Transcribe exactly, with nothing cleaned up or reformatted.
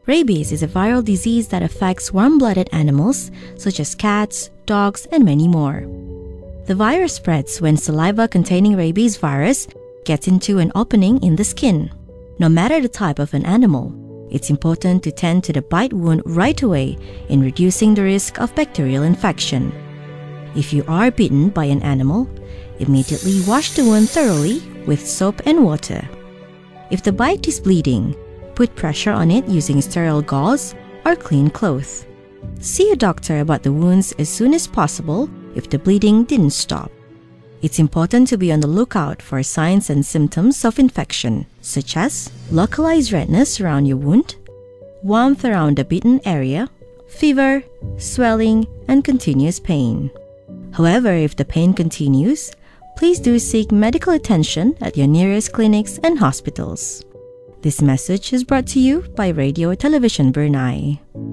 Rabies is a viral disease that affects warm-blooded animals such as cats, dogs, and many more. The virus spreads when saliva containing rabies virus gets into an opening in the skin. No matter the type of an animal, it's important to tend to the bite wound right away in reducing the risk of bacterial infection. If you are bitten by an animal, immediately wash the wound thoroughly with soap and water. If the bite is bleeding, put pressure on it using sterile gauze or clean cloth. See a doctor about the wounds as soon as possible if the bleeding didn't stop. It's important to be on the lookout for signs and symptoms of infection, such as localized redness around your wound, warmth around the bitten area, fever, swelling, and continuous pain. However, if the pain continues, please do seek medical attention at your nearest clinics and hospitals. This message is brought to you by Radio Television Brunei.